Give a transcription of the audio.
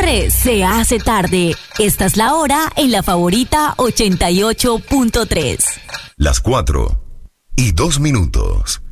Siempre se hace tarde. Esta es la hora en La Favorita 88.3. Las 4:02.